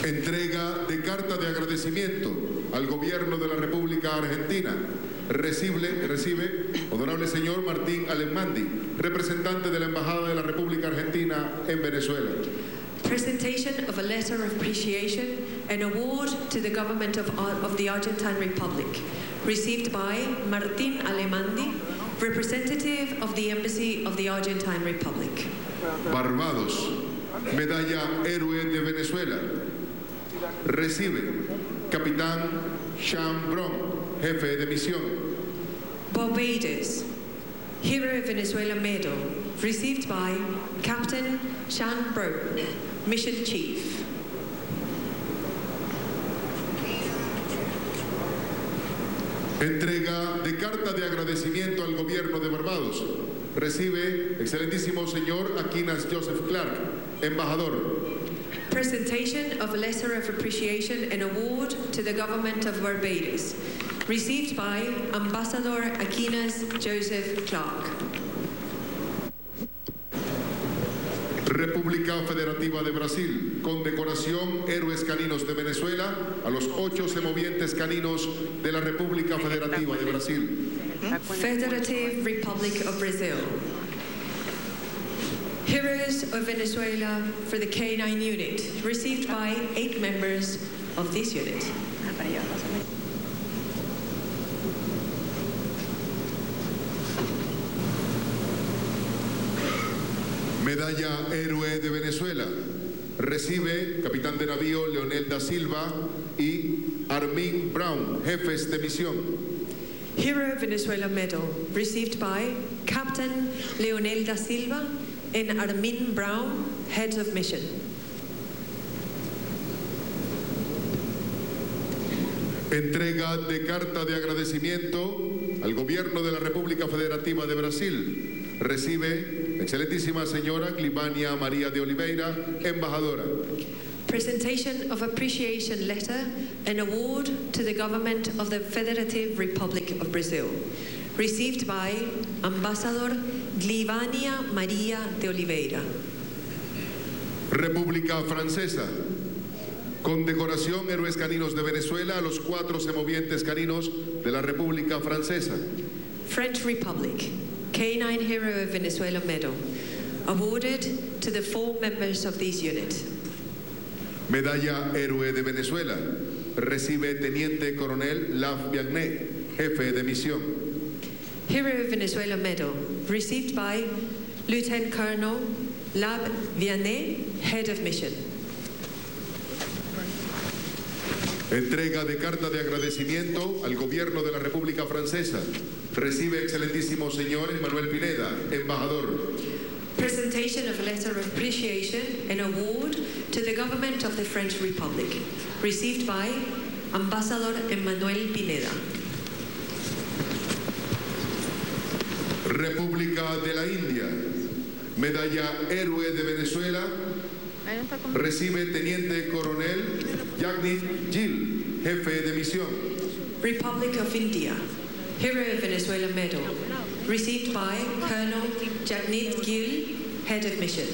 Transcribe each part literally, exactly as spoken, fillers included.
Entrega de carta de agradecimiento al Gobierno de la República Argentina. Recibe, recibe, honorable señor Martín Alemandi, representante de la Embajada de la República Argentina en Venezuela. Presentation of a letter of appreciation and award to the government of, of the Argentine Republic, received by Martín Alemandi, representative of the Embassy of the Argentine Republic. Barbados, medalla Héroe de Venezuela. Recibe Capitán Sean Brown, jefe de misión. Barbados, Hero of Venezuela Medal, received by Captain Sean Brown, Mission Chief. Entrega de carta de agradecimiento al Gobierno de Barbados. Recibe excelentísimo señor Aquinas Joseph Clark, embajador. Presentation of a letter of appreciation and award to the government of Barbados, received by Ambassador Aquinas Joseph Clark. República Federativa de Brasil, condecoración Héroes Caninos de Venezuela a los ocho semovientes caninos de la República Federativa de Brasil. Federative Republic of Brazil. Heroes of Venezuela for the K nine unit, received by eight members of this unit. Medalla Héroe de Venezuela. Recibe capitán de navío Leonel da Silva y Armin Brown, jefes de misión. Hero of Venezuela Medal, received by Captain Leonel da Silva and Armin Brown, heads of mission. Entrega de carta de agradecimiento al Gobierno de la República Federativa de Brasil. Recibe excelentísima señora Glivania María de Oliveira, embajadora. Presentation of appreciation letter and award to the government of the Federative Republic of Brazil, received by Ambassador Glivania María de Oliveira. República Francesa. Condecoración Héroes Caninos de Venezuela a los cuatro semovientes caninos de la República Francesa. French Republic. K nine Hero of Venezuela Medal, awarded to the four members of this unit. Medalla Héroe de Venezuela. Recibe Teniente Coronel Lav Biagnet, jefe de misión. Hero of Venezuela Medal, received by Lieutenant Colonel Lav Biagnet, head of mission. Entrega de carta de agradecimiento al Gobierno de la República Francesa. Recibe excelentísimo señor Emmanuel Pineda, embajador. Presentation of a letter of appreciation and award to the government of the French Republic, received by Ambassador Emmanuel Pineda. República de la India. Medalla Héroe de Venezuela. Recibe Teniente Coronel Jagnit Gill, jefe de misión. Republic of India. Hero of Venezuela Medal, received by Colonel Jagnit Gill, head of mission.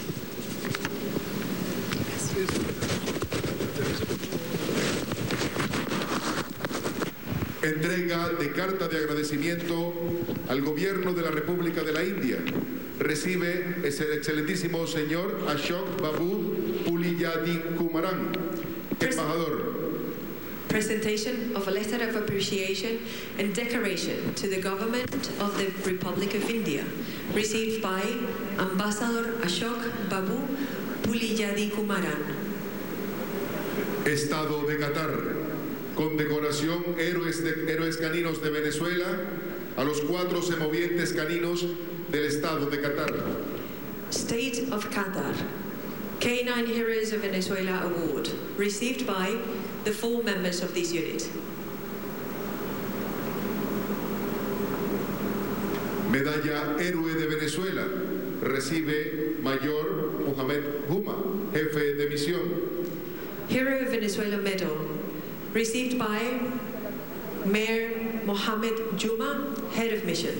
Entrega de carta de agradecimiento al Gobierno de la República de la India. Recibe el excelentísimo señor Ashok Babu Puliyadikumaran, embajador. Presentation of a letter of appreciation and decoration to the government of the Republic of India, received by Ambassador Ashok Babu Puliyadikumaran. Estado de Qatar. Condecoración Héroes, de, Héroes Caninos de Venezuela a los cuatro semovientes caninos del Estado de Qatar. State of Qatar. K nine Heroes of Venezuela Award, received by the four members of this unit. Medalla Héroe de Venezuela. Recibe Mayor Mohamed Juma, jefe de misión. Hero of Venezuela Medal, received by Mayor Mohamed Juma, head of mission.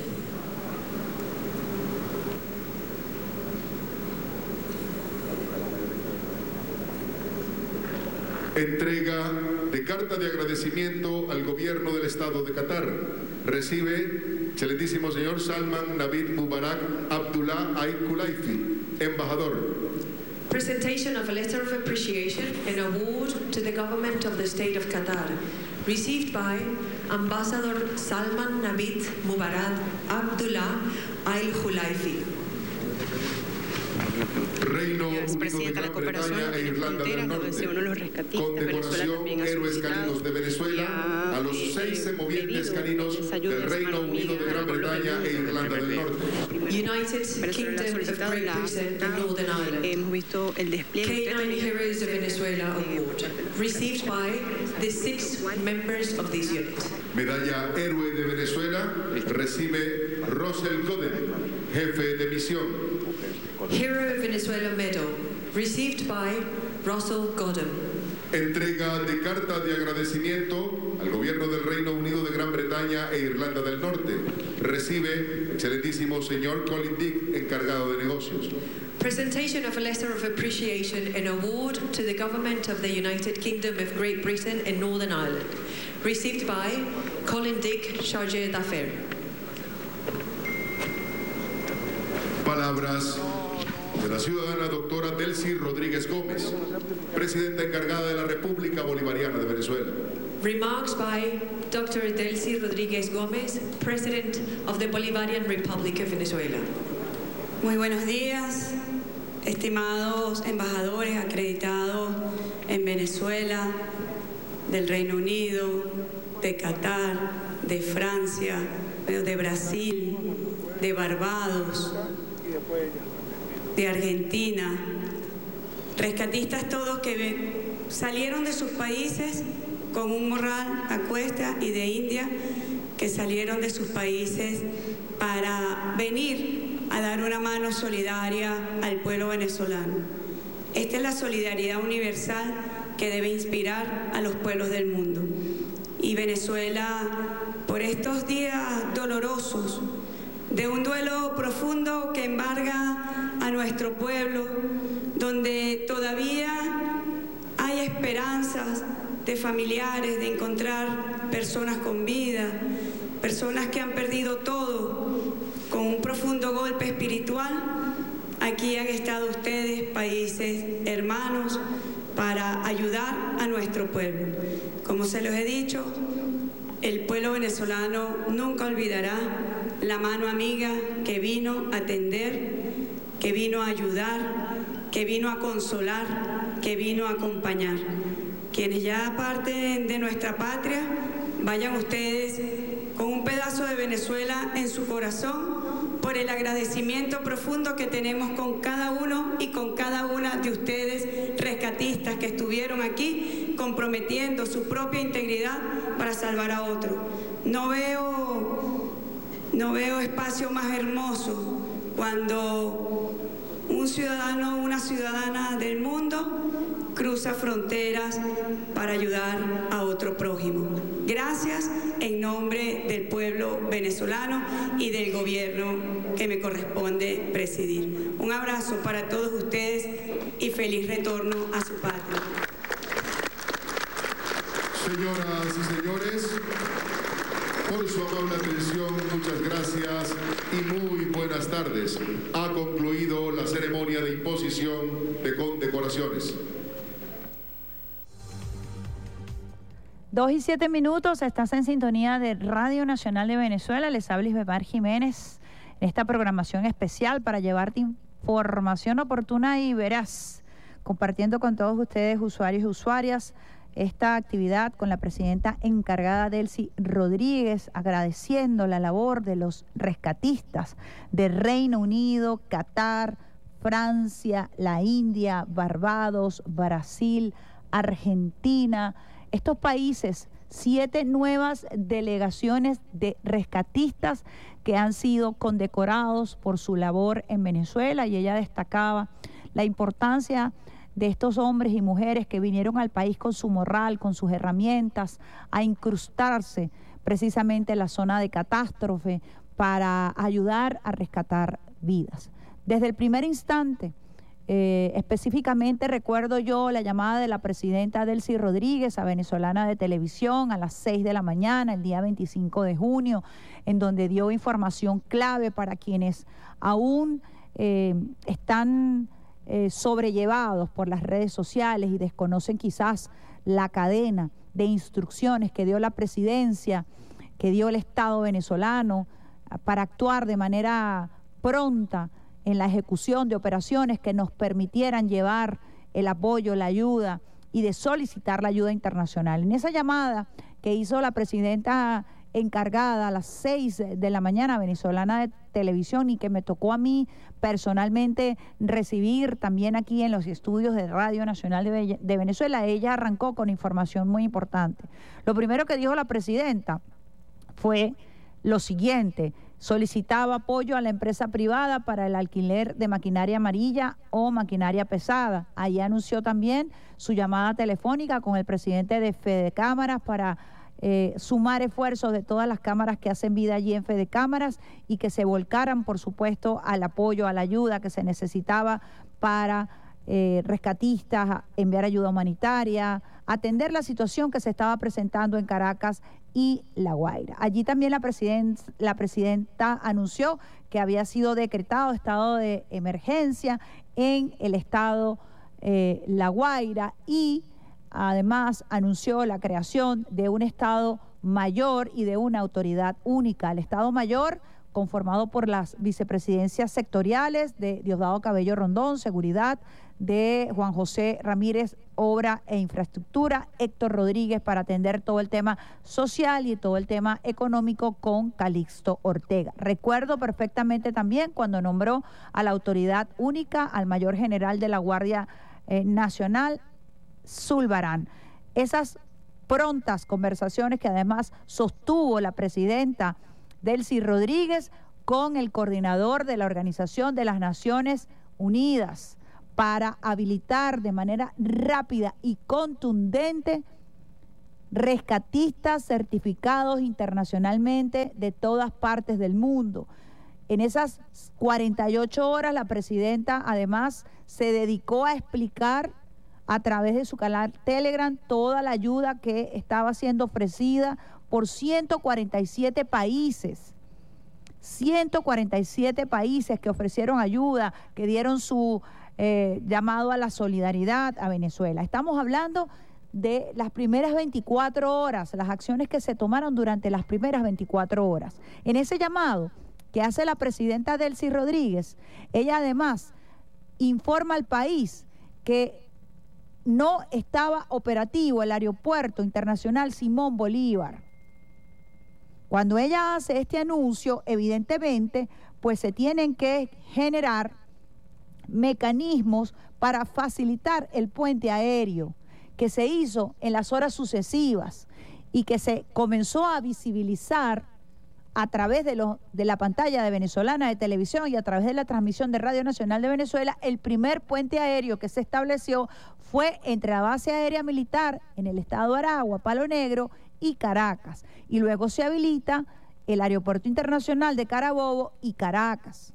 Entrega de carta de agradecimiento al gobierno del Estado de Qatar. Recibe, excelentísimo señor Salman Navid Mubarak Abdullah Al-Khulaifi, embajador. Presentation of a letter of appreciation and award to the government of the state of Qatar, received by Ambassador Salman Navid Mubarak Abdullah Al-Khulaifi. Reino Unido de Gran Bretaña e Irlanda del Norte. Condecoración Héroes Caninos de Venezuela a los seis semovientes caninos del Reino Unido de Gran Bretaña e Irlanda del Norte. United Kingdom of Great Britain and Northern Ireland. Hemos visto el despliegue K nine Heroes of Venezuela Award, received by the six members of this unit. Medalla Héroe de Venezuela recibe Russell Godden, jefe de misión. Hero of Venezuela Medal, received by Russell Godden. Entrega de carta de agradecimiento al gobierno del Reino Unido de Gran Bretaña e Irlanda del Norte. Recibe, excelentísimo señor Colin Dick, encargado de negocios. Presentation of a letter of appreciation and award to the government of the United Kingdom of Great Britain and Northern Ireland, received by Colin Dick, Chargé d'Affaires. Palabras de la ciudadana doctora Delcy Rodríguez Gómez, presidenta encargada de la República Bolivariana de Venezuela. Remarks by Doctor Delcy Rodríguez Gómez, President of the Bolivarian Republic of Venezuela. Muy buenos días, estimados embajadores acreditados en Venezuela, del Reino Unido, de Qatar, de Francia, de Brasil, de Barbados, de Argentina, rescatistas todos que salieron de sus países con un morral a cuesta, y de India que salieron de sus países para venir a dar una mano solidaria al pueblo venezolano. Esta es la solidaridad universal que debe inspirar a los pueblos del mundo. Y Venezuela, por estos días dolorosos, de un duelo profundo que embarga a nuestro pueblo, donde todavía hay esperanzas de familiares de encontrar personas con vida, personas que han perdido todo con un profundo golpe espiritual. Aquí han estado ustedes, países hermanos, para ayudar a nuestro pueblo. Como se los he dicho, el pueblo venezolano nunca olvidará la mano amiga que vino a atender, que vino a ayudar, que vino a consolar, que vino a acompañar. Quienes ya parten de nuestra patria, vayan ustedes con un pedazo de Venezuela en su corazón por el agradecimiento profundo que tenemos con cada uno y con cada una de ustedes, rescatistas que estuvieron aquí comprometiendo su propia integridad para salvar a otro. No veo, no veo espacio más hermoso cuando un ciudadano o una ciudadana del mundo cruza fronteras para ayudar a otro prójimo. Gracias en nombre del pueblo venezolano y del gobierno que me corresponde presidir. Un abrazo para todos ustedes y feliz retorno a su patria. Señoras y señores, por su amable atención, muchas gracias y muy buenas tardes. Ha concluido la ceremonia de imposición de condecoraciones. Dos y siete minutos, estás en sintonía de Radio Nacional de Venezuela. Les habla Isbemar Jiménez en esta programación especial para llevarte información oportuna y veraz, compartiendo con todos ustedes, usuarios y usuarias, esta actividad con la presidenta encargada Delcy Rodríguez, agradeciendo la labor de los rescatistas de Reino Unido, Qatar, Francia, la India, Barbados, Brasil, Argentina. Estos países, siete nuevas delegaciones de rescatistas que han sido condecorados por su labor en Venezuela, y ella destacaba la importancia de estos hombres y mujeres que vinieron al país con su morral, con sus herramientas, a incrustarse precisamente en la zona de catástrofe para ayudar a rescatar vidas. Desde el primer instante, Eh, específicamente recuerdo yo la llamada de la presidenta Delcy Rodríguez a Venezolana de Televisión a las seis de la mañana, el día veinticinco de junio, en donde dio información clave para quienes aún eh, están eh, sobrellevados por las redes sociales y desconocen quizás la cadena de instrucciones que dio la presidencia, que dio el Estado venezolano para actuar de manera pronta en la ejecución de operaciones que nos permitieran llevar el apoyo, la ayuda y de solicitar la ayuda internacional. En esa llamada que hizo la presidenta encargada a las seis de la mañana, Venezolana de Televisión, y que me tocó a mí personalmente recibir también aquí en los estudios de Radio Nacional de, de Venezuela, ella arrancó con información muy importante. Lo primero que dijo la presidenta fue lo siguiente: solicitaba apoyo a la empresa privada para el alquiler de maquinaria amarilla o maquinaria pesada. Ahí anunció también su llamada telefónica con el presidente de Fede Cámaras para eh, sumar esfuerzos de todas las cámaras que hacen vida allí en Fede Cámaras y que se volcaran, por supuesto, al apoyo, a la ayuda que se necesitaba para eh, rescatistas, enviar ayuda humanitaria, atender la situación que se estaba presentando en Caracas y La Guaira. Allí también la, presiden la presidenta anunció que había sido decretado estado de emergencia en el estado eh, La Guaira y además anunció la creación de un estado mayor y de una autoridad única. El estado mayor conformado por las vicepresidencias sectoriales de Diosdado Cabello Rondón, Seguridad, de Juan José Ramírez, Obra e Infraestructura, Héctor Rodríguez para atender todo el tema social y todo el tema económico con Calixto Ortega. Recuerdo perfectamente también cuando nombró a la autoridad única, al mayor general de la Guardia eh, Nacional, Zulbarán. Esas prontas conversaciones que además sostuvo la presidenta Delcy Rodríguez con el coordinador de la Organización de las Naciones Unidas para habilitar de manera rápida y contundente rescatistas certificados internacionalmente de todas partes del mundo. En esas cuarenta y ocho horas la presidenta además se dedicó a explicar a través de su canal Telegram toda la ayuda que estaba siendo ofrecida por ciento cuarenta y siete países. ciento cuarenta y siete países que ofrecieron ayuda, que dieron su eh, llamado a la solidaridad a Venezuela. Estamos hablando de las primeras veinticuatro horas, las acciones que se tomaron durante las primeras veinticuatro horas. En ese llamado que hace la presidenta Delcy Rodríguez, ella además informa al país que no estaba operativo el Aeropuerto Internacional Simón Bolívar. Cuando ella hace este anuncio, evidentemente, pues se tienen que generar mecanismos para facilitar el puente aéreo que se hizo en las horas sucesivas y que se comenzó a visibilizar a través de, lo, de la pantalla de Venezolana de Televisión y a través de la transmisión de Radio Nacional de Venezuela. El primer puente aéreo que se estableció fue entre la base aérea militar en el estado de Aragua, Palo Negro y Caracas. Y luego se habilita el Aeropuerto Internacional de Carabobo y Caracas.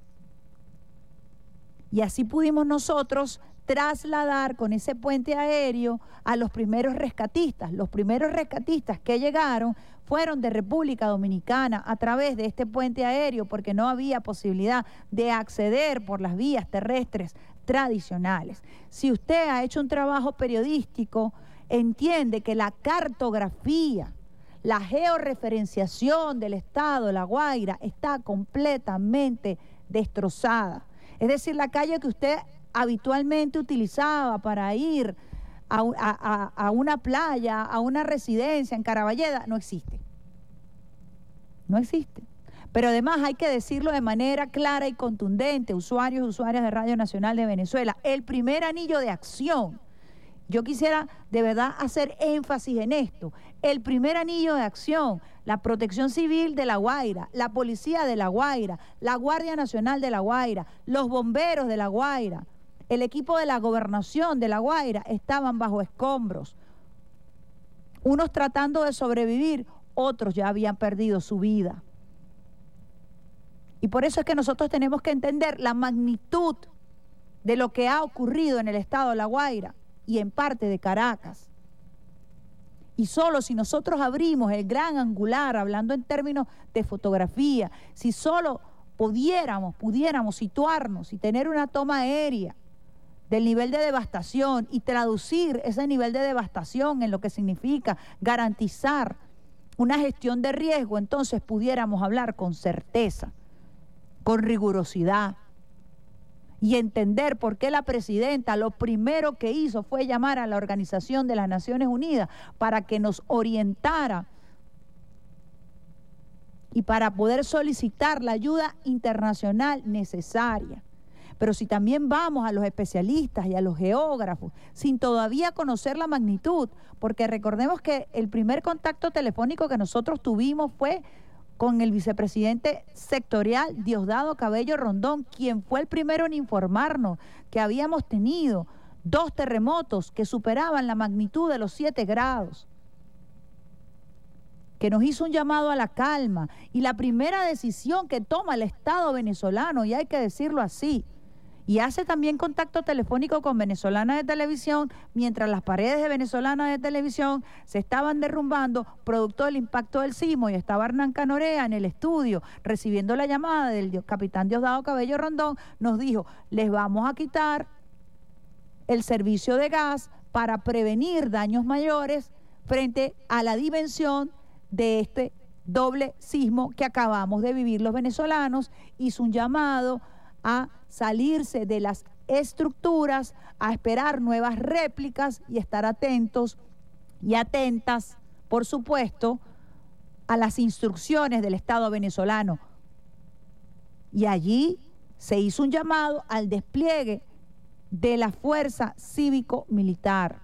Y así pudimos nosotros trasladar con ese puente aéreo a los primeros rescatistas. Los primeros rescatistas que llegaron fueron de República Dominicana a través de este puente aéreo porque no había posibilidad de acceder por las vías terrestres tradicionales. Si usted ha hecho un trabajo periodístico, entiende que la cartografía, la georreferenciación del estado de La Guaira está completamente destrozada. Es decir, la calle que usted habitualmente utilizaba para ir a, a, a una playa, a una residencia en Caraballeda, no existe. No existe. Pero además hay que decirlo de manera clara y contundente, usuarios y usuarias de Radio Nacional de Venezuela, el primer anillo de acción, yo quisiera de verdad hacer énfasis en esto, el primer anillo de acción, la Protección Civil de La Guaira, la Policía de La Guaira, la Guardia Nacional de La Guaira, los bomberos de La Guaira, el equipo de la Gobernación de La Guaira estaban bajo escombros, unos tratando de sobrevivir, otros ya habían perdido su vida. Y por eso es que nosotros tenemos que entender la magnitud de lo que ha ocurrido en el estado de La Guaira y en parte de Caracas. Y solo si nosotros abrimos el gran angular, hablando en términos de fotografía, si solo pudiéramos, pudiéramos situarnos y tener una toma aérea del nivel de devastación y traducir ese nivel de devastación en lo que significa garantizar una gestión de riesgo, entonces pudiéramos hablar con certeza, con rigurosidad y entender por qué la presidenta lo primero que hizo fue llamar a la Organización de las Naciones Unidas para que nos orientara y para poder solicitar la ayuda internacional necesaria. Pero si también vamos a los especialistas y a los geógrafos, sin todavía conocer la magnitud, porque recordemos que el primer contacto telefónico que nosotros tuvimos fue con el vicepresidente sectorial Diosdado Cabello Rondón, quien fue el primero en informarnos que habíamos tenido dos terremotos que superaban la magnitud de los siete grados, que nos hizo un llamado a la calma, y la primera decisión que toma el Estado venezolano, y hay que decirlo así, y hace también contacto telefónico con Venezolana de Televisión, mientras las paredes de Venezolana de Televisión se estaban derrumbando producto del impacto del sismo, y estaba Hernán Canorea en el estudio recibiendo la llamada del capitán Diosdado Cabello Rondón, nos dijo: les vamos a quitar el servicio de gas para prevenir daños mayores frente a la dimensión de este doble sismo que acabamos de vivir los venezolanos. Hizo un llamado a salirse de las estructuras, a esperar nuevas réplicas y estar atentos y atentas, por supuesto, a las instrucciones del Estado venezolano. Y allí se hizo un llamado al despliegue de la fuerza cívico-militar.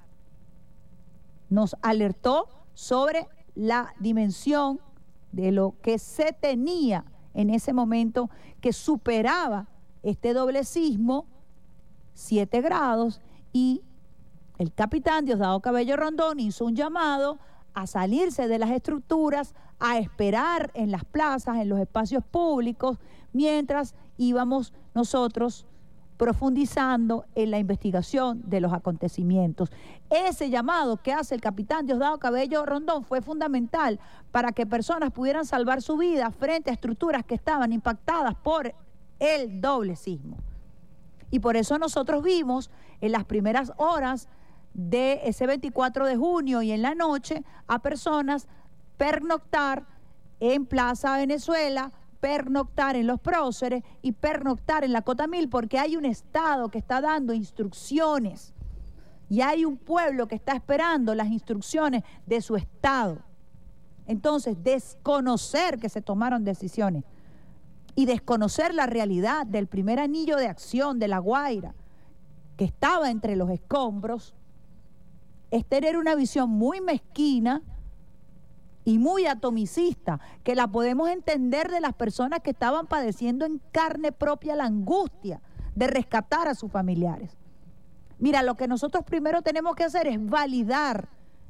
Nos alertó sobre la dimensión de lo que se tenía en ese momento, que superaba este doble sismo, siete grados, y el capitán Diosdado Cabello Rondón hizo un llamado a salirse de las estructuras, a esperar en las plazas, en los espacios públicos, mientras íbamos nosotros profundizando en la investigación de los acontecimientos. Ese llamado que hace el capitán Diosdado Cabello Rondón fue fundamental para que personas pudieran salvar su vida frente a estructuras que estaban impactadas por el doble sismo. Y por eso nosotros vimos en las primeras horas de ese veinticuatro de junio y en la noche a personas pernoctar en Plaza Venezuela, pernoctar en los próceres y pernoctar en la Cotamil, porque hay un Estado que está dando instrucciones y hay un pueblo que está esperando las instrucciones de su Estado. Entonces, desconocer que se tomaron decisiones y desconocer la realidad del primer anillo de acción de La Guaira, que estaba entre los escombros, es tener una visión muy mezquina y muy atomicista, que la podemos entender de las personas que estaban padeciendo en carne propia la angustia de rescatar a sus familiares. Mira, lo que nosotros primero tenemos que hacer es validar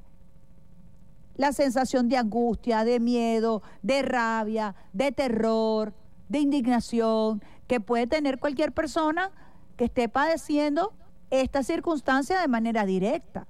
la sensación de angustia, de miedo, de rabia, de terror, de indignación que puede tener cualquier persona que esté padeciendo esta circunstancia de manera directa.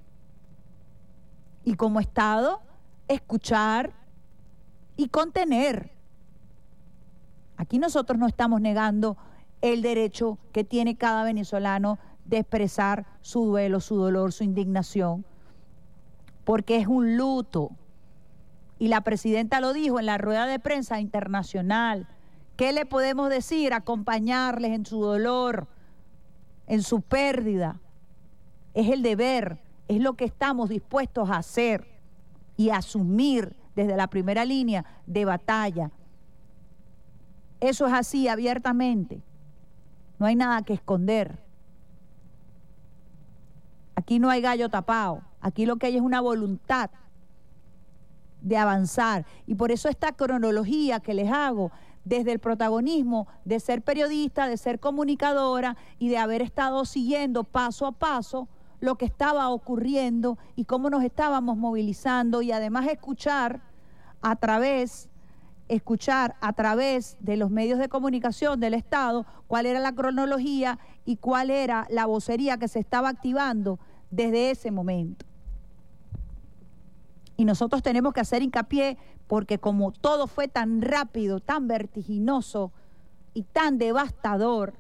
Y como Estado, escuchar y contener. Aquí nosotros no estamos negando el derecho que tiene cada venezolano de expresar su duelo, su dolor, su indignación, porque es un luto. Y la presidenta lo dijo en la rueda de prensa internacional. ¿Qué le podemos decir? Acompañarles en su dolor, en su pérdida. Es el deber, es lo que estamos dispuestos a hacer y asumir desde la primera línea de batalla. Eso es así, abiertamente. No hay nada que esconder. Aquí no hay gallo tapado. Aquí lo que hay es una voluntad de avanzar. Y por eso esta cronología que les hago desde el protagonismo de ser periodista, de ser comunicadora y de haber estado siguiendo paso a paso lo que estaba ocurriendo y cómo nos estábamos movilizando, y además escuchar a través escuchar a través de los medios de comunicación del Estado cuál era la cronología y cuál era la vocería que se estaba activando desde ese momento. Y nosotros tenemos que hacer hincapié porque como todo fue tan rápido, tan vertiginoso y tan devastador,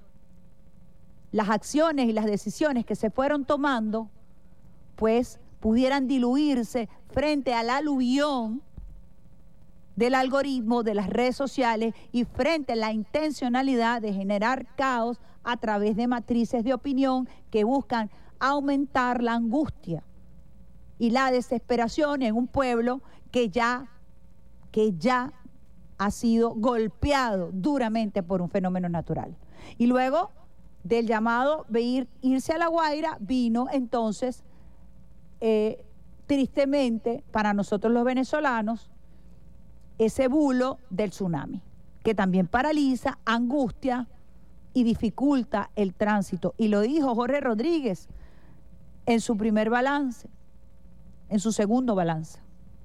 las acciones y las decisiones que se fueron tomando, pues pudieran diluirse frente al aluvión del algoritmo de las redes sociales y frente a la intencionalidad de generar caos a través de matrices de opinión que buscan aumentar la angustia y la desesperación en un pueblo que ya, que ya ha sido golpeado duramente por un fenómeno natural. Y luego del llamado de ir, irse a La Guaira, vino entonces, eh, tristemente para nosotros los venezolanos, ese bulo del tsunami, que también paraliza, angustia y dificulta el tránsito. Y lo dijo Jorge Rodríguez en su primer balance, en su segundo balance.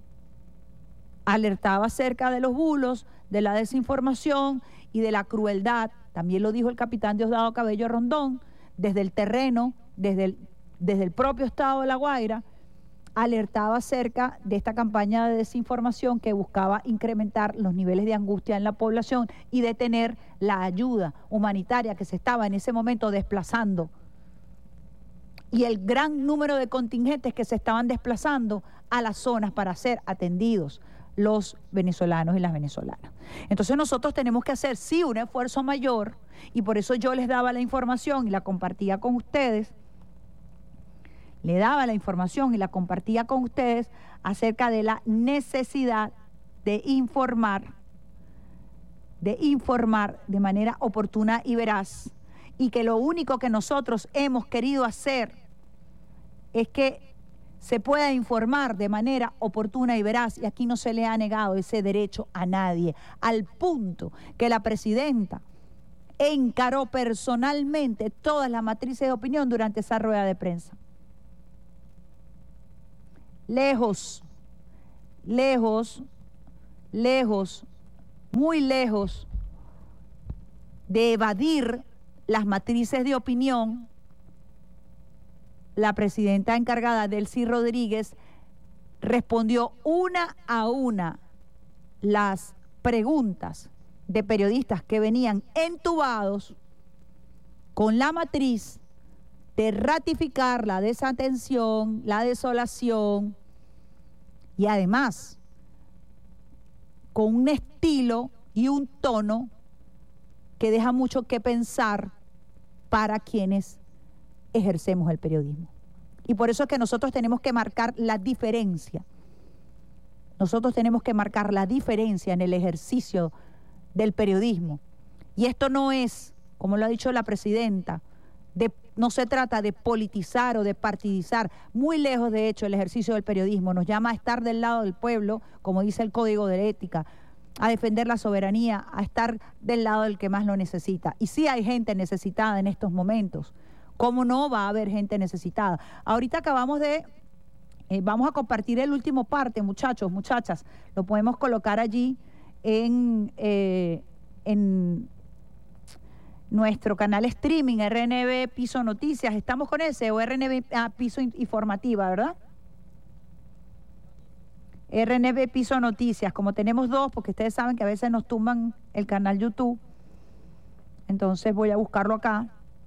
Alertaba acerca de los bulos, de la desinformación y de la crueldad. También lo dijo el capitán Diosdado Cabello Rondón, desde el terreno, desde el, desde el propio estado de La Guaira, alertaba acerca de esta campaña de desinformación que buscaba incrementar los niveles de angustia en la población y detener la ayuda humanitaria que se estaba en ese momento desplazando y el gran número de contingentes que se estaban desplazando a las zonas para ser atendidos los venezolanos y las venezolanas. Entonces nosotros tenemos que hacer sí un esfuerzo mayor y por eso yo les daba la información y la compartía con ustedes, le daba la información y la compartía con ustedes acerca de la necesidad de informar, de informar de manera oportuna y veraz, y que lo único que nosotros hemos querido hacer es que se pueda informar de manera oportuna y veraz, y aquí no se le ha negado ese derecho a nadie, al punto que la presidenta encaró personalmente todas las matrices de opinión durante esa rueda de prensa. Lejos, lejos, lejos, muy lejos de evadir las matrices de opinión, la presidenta encargada, Delcy Rodríguez, respondió una a una las preguntas de periodistas que venían entubados con la matriz de ratificar la desatención, la desolación y además con un estilo y un tono que deja mucho que pensar para quienes ejercemos el periodismo. Y por eso es que nosotros tenemos que marcar la diferencia. Nosotros tenemos que marcar la diferencia en el ejercicio del periodismo. Y esto no es, como lo ha dicho la presidenta, de, no se trata de politizar o de partidizar. Muy lejos, de hecho, el ejercicio del periodismo nos llama a estar del lado del pueblo, como dice el Código de Ética, a defender la soberanía, a estar del lado del que más lo necesita. Y sí hay gente necesitada en estos momentos. ¿Cómo no va a haber gente necesitada? Ahorita acabamos de, eh, vamos a compartir el último parte, muchachos, muchachas. Lo podemos colocar allí en, eh, en nuestro canal streaming, R N B Piso Noticias. ¿Estamos con ese? O R N B ah, Piso Informativa, ¿verdad? R N B Piso Noticias. Como tenemos dos, porque ustedes saben que a veces nos tumban el canal YouTube. Entonces voy a buscarlo acá.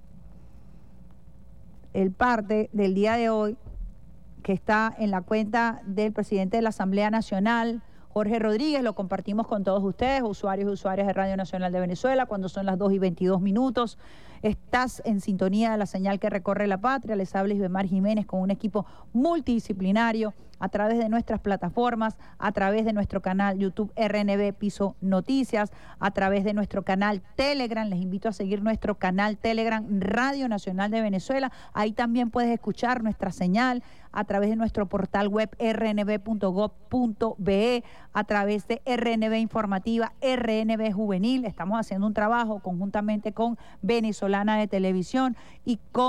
El parte del día de hoy, que está en la cuenta del presidente de la Asamblea Nacional, Jorge Rodríguez, lo compartimos con todos ustedes, usuarios y usuarias de Radio Nacional de Venezuela, cuando son las dos y veintidós minutos. Estás en sintonía de la señal que recorre la patria. Les habla Isbemar Jiménez con un equipo multidisciplinario a través de nuestras plataformas, a través de nuestro canal YouTube R N B Piso Noticias, a través de nuestro canal Telegram. Les invito a seguir nuestro canal Telegram Radio Nacional de Venezuela. Ahí también puedes escuchar nuestra señal a través de nuestro portal web r n b punto gov punto be, a través de R N B Informativa, R N B Juvenil. Estamos haciendo un trabajo conjuntamente con Venezolana de Televisión y con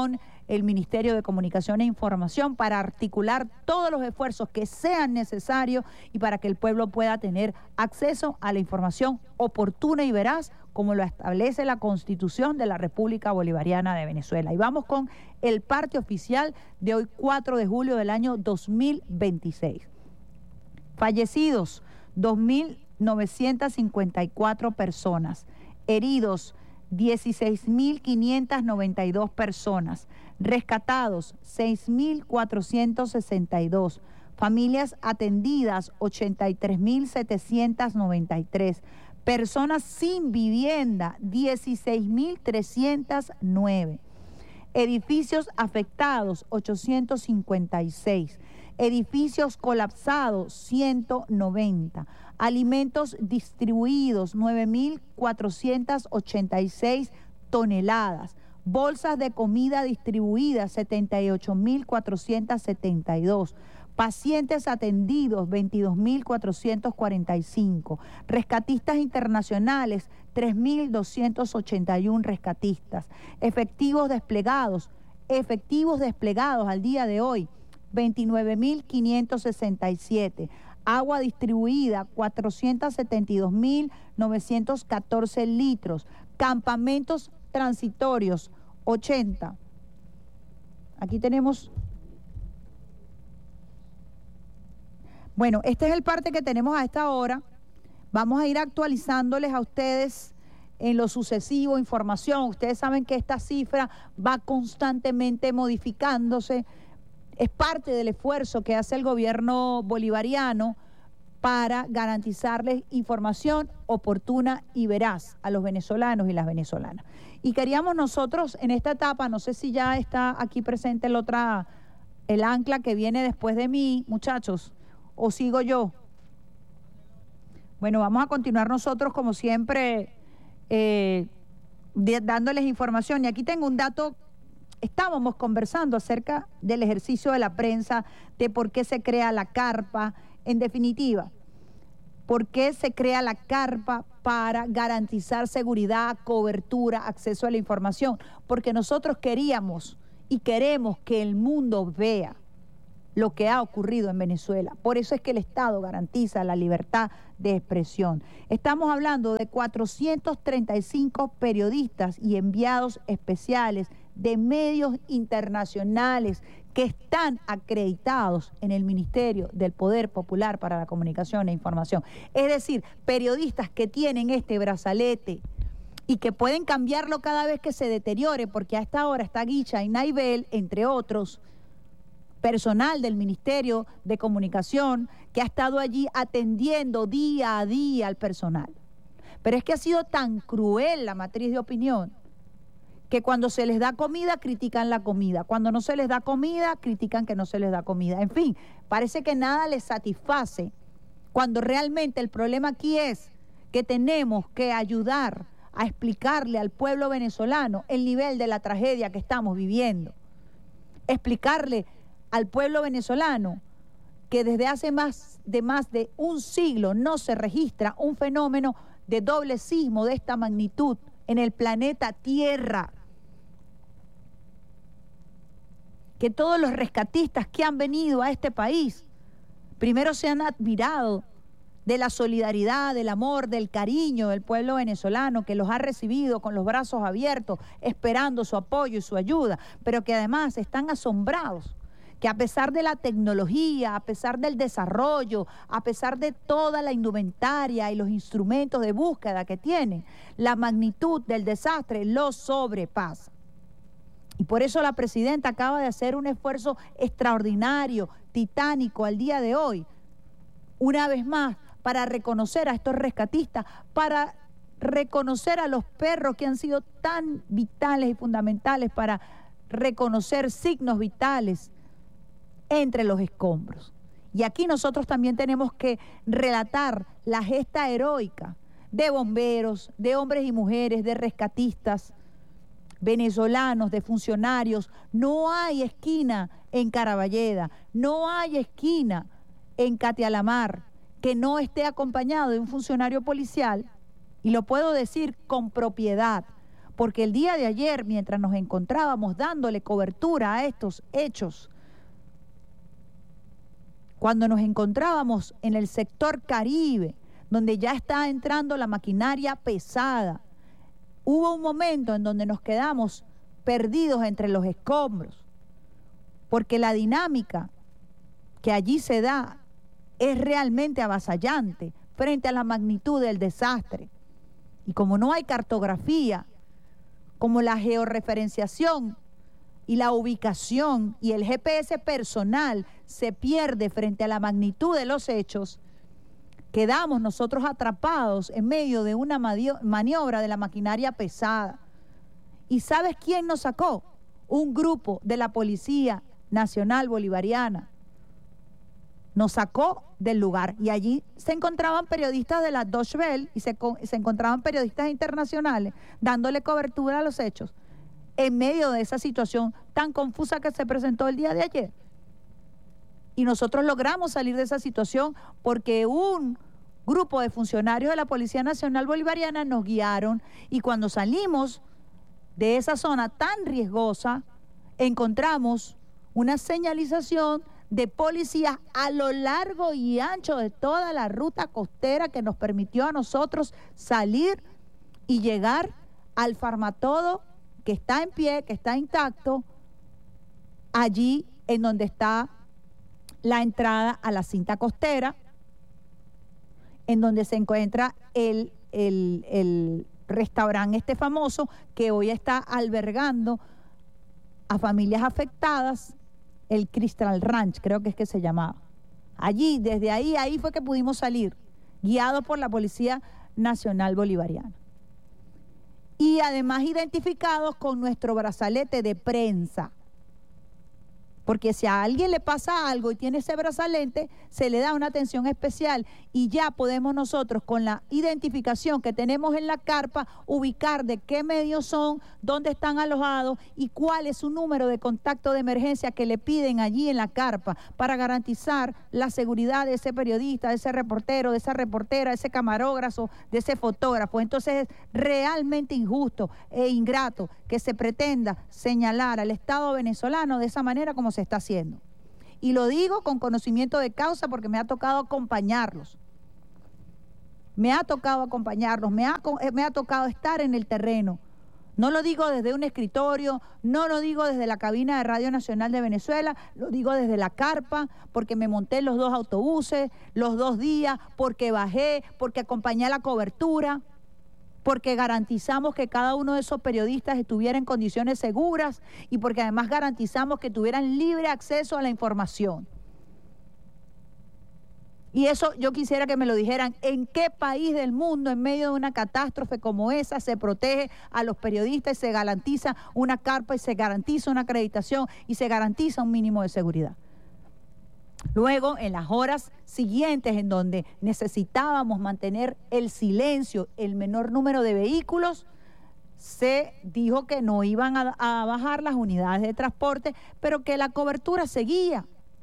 el Ministerio de Comunicación e Información para articular todos los esfuerzos que sean necesarios y para que el pueblo pueda tener acceso a la información oportuna y veraz, como lo establece la Constitución de la República Bolivariana de Venezuela. Y vamos con el parte oficial de hoy, cuatro de julio del año dos mil veintiséis. Fallecidos, dos mil novecientas cincuenta y cuatro personas. Heridos, dieciséis mil quinientas noventa y dos personas. Rescatados, seis mil cuatrocientos sesenta y dos. Familias atendidas, ochenta y tres mil setecientos noventa y tres. Personas sin vivienda, dieciséis mil trescientos nueve. Edificios afectados, ochocientos cincuenta y seis. Edificios colapsados, ciento noventa. Alimentos distribuidos, nueve mil cuatrocientas ochenta y seis toneladas. Bolsas de comida distribuidas, setenta y ocho mil cuatrocientas setenta y dos. Pacientes atendidos, veintidós mil cuatrocientos cuarenta y cinco. Rescatistas internacionales, tres mil doscientos ochenta y uno rescatistas. Efectivos desplegados, efectivos desplegados al día de hoy, veintinueve mil quinientos sesenta y siete. Agua distribuida, cuatrocientos setenta y dos mil novecientos catorce litros. Campamentos transitorios, ochenta. Aquí tenemos... Bueno, este es el parte que tenemos a esta hora. Vamos a ir actualizándoles a ustedes en lo sucesivo información. Ustedes saben que esta cifra va constantemente modificándose. Es parte del esfuerzo que hace el gobierno bolivariano para garantizarles información oportuna y veraz a los venezolanos y las venezolanas. Y queríamos nosotros en esta etapa, no sé si ya está aquí presente el otra, el ancla que viene después de mí, muchachos, o sigo yo. Bueno, vamos a continuar nosotros como siempre eh, de, dándoles información. Y aquí tengo un dato. Estábamos conversando acerca del ejercicio de la prensa, de por qué se crea la carpa, en definitiva, por qué se crea la carpa para garantizar seguridad, cobertura, acceso a la información, porque nosotros queríamos y queremos que el mundo vea lo que ha ocurrido en Venezuela. Por eso es que el Estado garantiza la libertad de expresión. Estamos hablando de cuatrocientos treinta y cinco periodistas y enviados especiales de medios internacionales que están acreditados en el Ministerio del Poder Popular para la Comunicación e Información. Es decir, periodistas que tienen este brazalete y que pueden cambiarlo cada vez que se deteriore, porque a esta hora está Guicha y Naibel, entre otros, personal del Ministerio de Comunicación que ha estado allí atendiendo día a día al personal. Pero es que ha sido tan cruel la matriz de opinión que cuando se les da comida, critican la comida. Cuando no se les da comida, critican que no se les da comida. En fin, parece que nada les satisface, cuando realmente el problema aquí es que tenemos que ayudar a explicarle al pueblo venezolano el nivel de la tragedia que estamos viviendo. Explicarle al pueblo venezolano que desde hace más de más de un siglo no se registra un fenómeno de doble sismo de esta magnitud en el planeta Tierra. Que todos los rescatistas que han venido a este país primero se han admirado de la solidaridad, del amor, del cariño del pueblo venezolano que los ha recibido con los brazos abiertos, esperando su apoyo y su ayuda, pero que además están asombrados que a pesar de la tecnología, a pesar del desarrollo, a pesar de toda la indumentaria y los instrumentos de búsqueda que tienen, la magnitud del desastre los sobrepasa. Y por eso la presidenta acaba de hacer un esfuerzo extraordinario, titánico al día de hoy, una vez más, para reconocer a estos rescatistas, para reconocer a los perros que han sido tan vitales y fundamentales para reconocer signos vitales entre los escombros. Y aquí nosotros también tenemos que relatar la gesta heroica de bomberos, de hombres y mujeres, de rescatistas venezolanos, de funcionarios. No hay esquina en Caraballeda, no hay esquina en Catialamar que no esté acompañado de un funcionario policial, y lo puedo decir con propiedad, porque el día de ayer, mientras nos encontrábamos dándole cobertura a estos hechos, cuando nos encontrábamos en el sector Caribe, donde ya está entrando la maquinaria pesada, hubo un momento en donde nos quedamos perdidos entre los escombros, porque la dinámica que allí se da es realmente avasallante frente a la magnitud del desastre. Y como no hay cartografía, como la georreferenciación y la ubicación y el G P S personal se pierde frente a la magnitud de los hechos, quedamos nosotros atrapados en medio de una maniobra de la maquinaria pesada. ¿Y sabes quién nos sacó? Un grupo de la Policía Nacional Bolivariana. Nos sacó del lugar y allí se encontraban periodistas de la Deutsche Welle y se, se encontraban periodistas internacionales dándole cobertura a los hechos en medio de esa situación tan confusa que se presentó el día de ayer. Y nosotros logramos salir de esa situación porque un grupo de funcionarios de la Policía Nacional Bolivariana nos guiaron, y cuando salimos de esa zona tan riesgosa, encontramos una señalización de policías a lo largo y ancho de toda la ruta costera que nos permitió a nosotros salir y llegar al Farmatodo, que está en pie, que está intacto, allí en donde está la entrada a la cinta costera, en donde se encuentra el, el, el restaurante este famoso que hoy está albergando a familias afectadas, el Crystal Ranch, creo que es que se llamaba. Allí, desde ahí, ahí fue que pudimos salir, guiados por la Policía Nacional Bolivariana. Y además identificados con nuestro brazalete de prensa. Porque si a alguien le pasa algo y tiene ese brazalete, se le da una atención especial y ya podemos nosotros, con la identificación que tenemos en la carpa, ubicar de qué medios son, dónde están alojados y cuál es su número de contacto de emergencia que le piden allí en la carpa para garantizar la seguridad de ese periodista, de ese reportero, de esa reportera, de ese camarógrafo, de ese fotógrafo. Entonces es realmente injusto e ingrato que se pretenda señalar al Estado venezolano de esa manera como se está haciendo. Y lo digo con conocimiento de causa porque me ha tocado acompañarlos. Me ha tocado acompañarlos, me ha, me ha tocado estar en el terreno. No lo digo desde un escritorio, no lo digo desde la cabina de Radio Nacional de Venezuela, lo digo desde la carpa, porque me monté en los dos autobuses, los dos días, porque bajé, porque acompañé a la cobertura, porque garantizamos que cada uno de esos periodistas estuviera en condiciones seguras y porque además garantizamos que tuvieran libre acceso a la información. Y eso yo quisiera que me lo dijeran, ¿en qué país del mundo en medio de una catástrofe como esa se protege a los periodistas y se garantiza una carpa y se garantiza una acreditación y se garantiza un mínimo de seguridad? Luego, en las horas siguientes, en donde necesitábamos mantener el silencio, el menor número de vehículos, se dijo que no iban a, a bajar las unidades de transporte, pero que la cobertura seguía.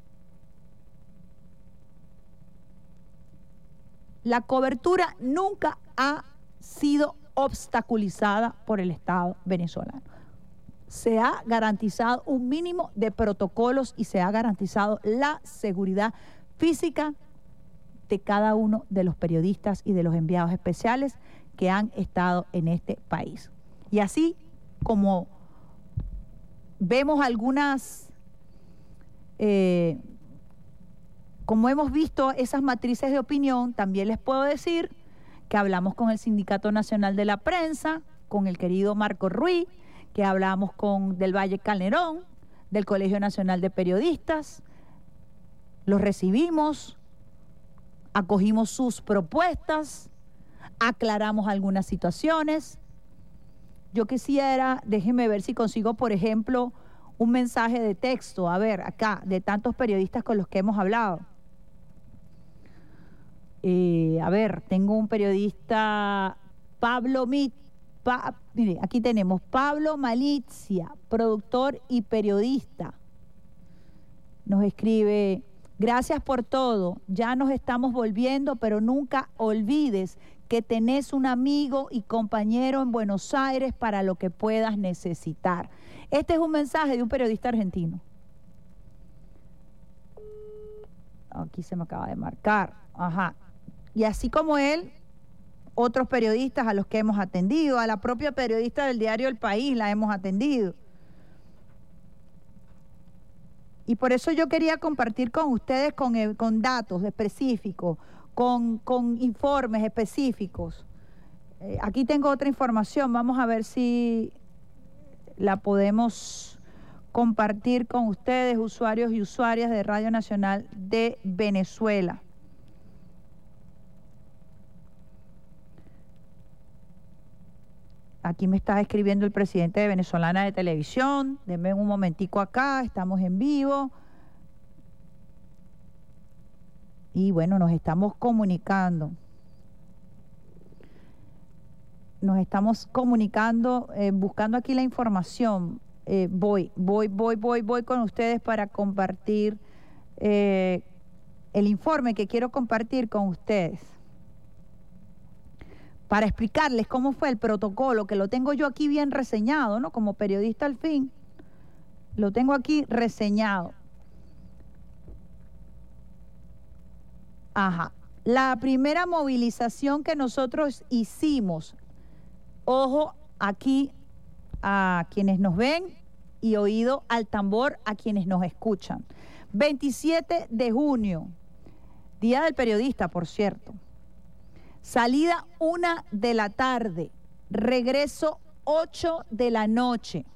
La cobertura nunca ha sido obstaculizada por el Estado venezolano. Se ha garantizado un mínimo de protocolos y se ha garantizado la seguridad física de cada uno de los periodistas y de los enviados especiales que han estado en este país. Y así como vemos algunas, eh, como hemos visto esas matrices de opinión, también les puedo decir que hablamos con el Sindicato Nacional de la Prensa, con el querido Marco Ruiz, que hablamos con del Valle Calderón, del Colegio Nacional de Periodistas, los recibimos, acogimos sus propuestas, aclaramos algunas situaciones. Yo quisiera, déjenme ver si consigo, por ejemplo, un mensaje de texto, a ver, acá, de tantos periodistas con los que hemos hablado. Eh, a ver, tengo un periodista, Pablo Mit, Pa, mire, aquí tenemos Pablo Malizia, productor y periodista. Nos escribe: gracias por todo, ya nos estamos volviendo, pero nunca olvides que tenés un amigo y compañero en Buenos Aires para lo que puedas necesitar. Este es un mensaje de un periodista argentino. Aquí se me acaba de marcar. Ajá. Y así como él, otros periodistas a los que hemos atendido, a la propia periodista del diario El País la hemos atendido. Y por eso yo quería compartir con ustedes con, con datos específicos, con, con informes específicos. Eh, aquí tengo otra información, vamos a ver si la podemos compartir con ustedes, usuarios y usuarias de Radio Nacional de Venezuela. Aquí me está escribiendo el presidente de Venezolana de Televisión. Denme un momentico acá, estamos en vivo. Y bueno, nos estamos comunicando. Nos estamos comunicando, eh, buscando aquí la información. Eh, voy, voy, voy, voy, voy con ustedes para compartir eh, el informe que quiero compartir con ustedes. Para explicarles cómo fue el protocolo, que lo tengo yo aquí bien reseñado, ¿no? Como periodista al fin, lo tengo aquí reseñado. Ajá. La primera movilización que nosotros hicimos, ojo aquí a quienes nos ven y oído al tambor a quienes nos escuchan. veintisiete de junio, Día del Periodista, por cierto. Salida una de la tarde, regreso ocho de la noche.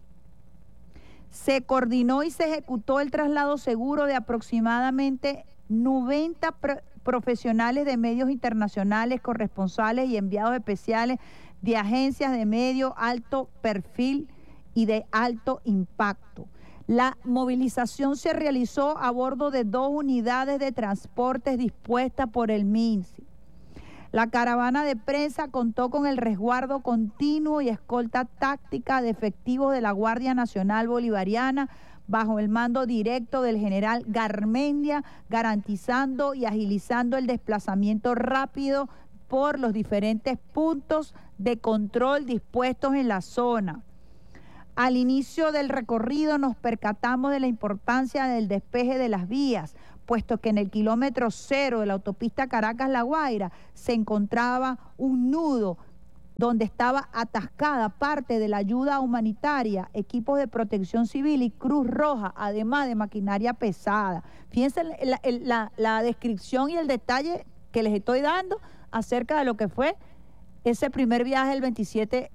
Se coordinó y se ejecutó el traslado seguro de aproximadamente noventa pro profesionales de medios internacionales, corresponsales y enviados especiales de agencias de medio alto perfil y de alto impacto. La movilización se realizó a bordo de dos unidades de transportes dispuestas por el MINSI. La caravana de prensa contó con el resguardo continuo y escolta táctica de efectivos de la Guardia Nacional Bolivariana bajo el mando directo del general Garmendia, garantizando y agilizando el desplazamiento rápido por los diferentes puntos de control dispuestos en la zona. Al inicio del recorrido nos percatamos de la importancia del despeje de las vías, puesto que en el kilómetro cero de la autopista Caracas-La Guaira se encontraba un nudo donde estaba atascada parte de la ayuda humanitaria, equipos de protección civil y Cruz Roja, además de maquinaria pesada. Fíjense la, la, la, la descripción y el detalle que les estoy dando acerca de lo que fue ese primer viaje el veintisiete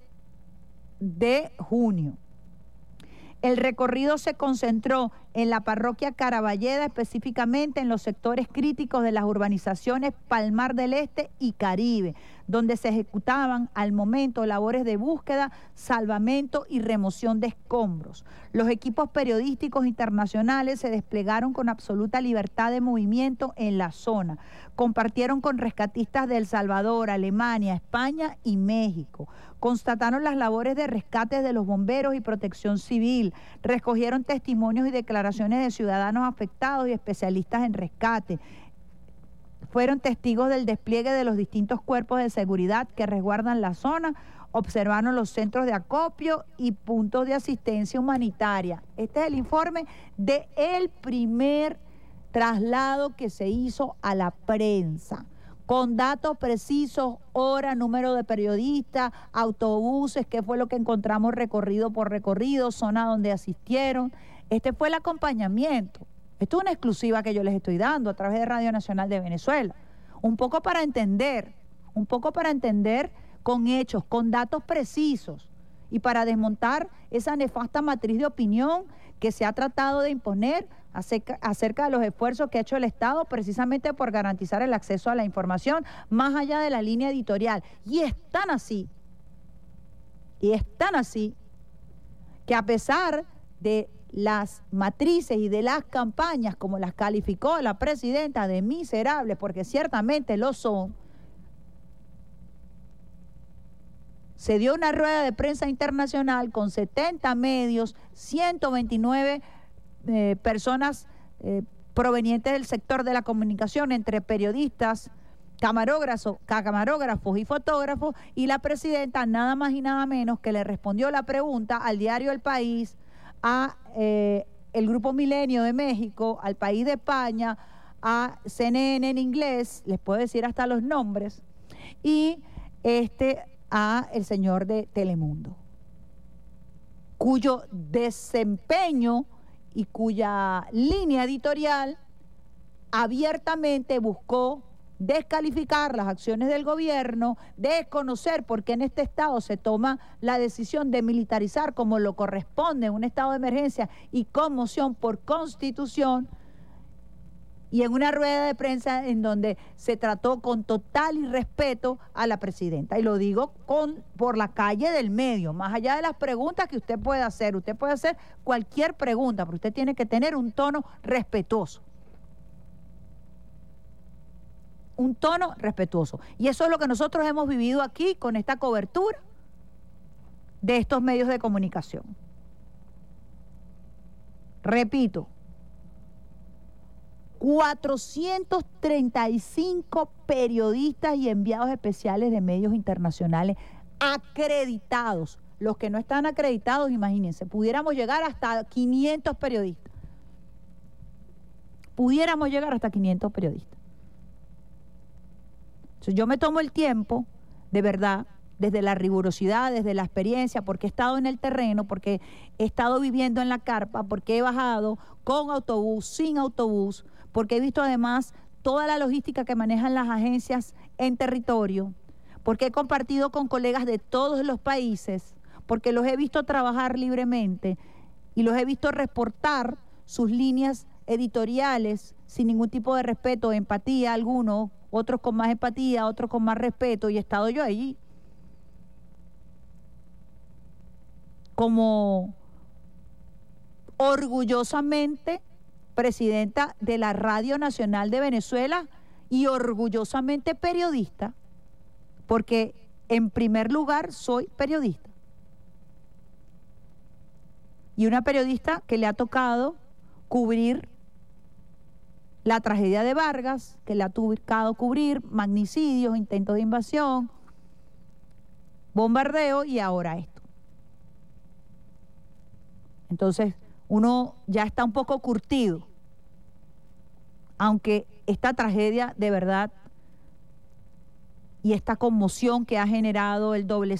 de junio. El recorrido se concentró en la parroquia Caraballeda, específicamente en los sectores críticos de las urbanizaciones Palmar del Este y Caribe, donde se ejecutaban al momento labores de búsqueda, salvamento y remoción de escombros. Los equipos periodísticos internacionales se desplegaron con absoluta libertad de movimiento en la zona. Compartieron con rescatistas de El Salvador, Alemania, España y México. Constataron las labores de rescate de los bomberos y protección civil. Recogieron testimonios y declaraciones de ciudadanos afectados y especialistas en rescate. Fueron testigos del despliegue de los distintos cuerpos de seguridad que resguardan la zona. Observaron los centros de acopio y puntos de asistencia humanitaria. Este es el informe del primer traslado que se hizo a la prensa, con datos precisos, hora, número de periodistas, autobuses, qué fue lo que encontramos recorrido por recorrido, zona donde asistieron. Este fue el acompañamiento. Esto es una exclusiva que yo les estoy dando a través de Radio Nacional de Venezuela. Un poco para entender, un poco para entender con hechos, con datos precisos y para desmontar esa nefasta matriz de opinión que se ha tratado de imponer acerca, acerca de los esfuerzos que ha hecho el Estado precisamente por garantizar el acceso a la información más allá de la línea editorial. Y es tan así, y es tan así, que a pesar de las matrices y de las campañas, como las calificó la presidenta de miserables, porque ciertamente lo son, se dio una rueda de prensa internacional con setenta medios, ciento veintinueve eh, personas eh, provenientes del sector de la comunicación, entre periodistas, camarógrafos, camarógrafos y fotógrafos, y la presidenta nada más y nada menos que le respondió la pregunta al diario El País, a eh, el Grupo Milenio de México, al País de España, a C N N en inglés, les puedo decir hasta los nombres, y este a el señor de Telemundo, cuyo desempeño y cuya línea editorial abiertamente buscó descalificar las acciones del gobierno, desconocer por qué en este estado se toma la decisión de militarizar como lo corresponde en un estado de emergencia y conmoción por constitución, y en una rueda de prensa en donde se trató con total irrespeto a la presidenta. Y lo digo con, por la calle del medio, más allá de las preguntas que usted puede hacer. Usted puede hacer cualquier pregunta, pero usted tiene que tener un tono respetuoso. Un tono respetuoso. Y eso es lo que nosotros hemos vivido aquí con esta cobertura de estos medios de comunicación. Repito, cuatrocientos treinta y cinco periodistas y enviados especiales de medios internacionales acreditados. Los que no están acreditados, imagínense, pudiéramos llegar hasta quinientos periodistas. Pudiéramos llegar hasta quinientos periodistas. Entonces, yo me tomo el tiempo, de verdad, desde la rigurosidad, desde la experiencia, porque he estado en el terreno, porque he estado viviendo en la carpa, porque he bajado con autobús, sin autobús, porque he visto además toda la logística que manejan las agencias en territorio, porque he compartido con colegas de todos los países, porque los he visto trabajar libremente y los he visto reportar sus líneas editoriales sin ningún tipo de respeto, empatía alguno, otros con más empatía, otros con más respeto, y he estado yo allí como orgullosamente presidenta de la Radio Nacional de Venezuela y orgullosamente periodista, porque en primer lugar soy periodista. Y una periodista que le ha tocado cubrir la tragedia de Vargas, que le ha tocado cubrir magnicidios, intentos de invasión, bombardeo y ahora esto. Entonces, uno ya está un poco curtido, aunque esta tragedia de verdad y esta conmoción que ha generado el doble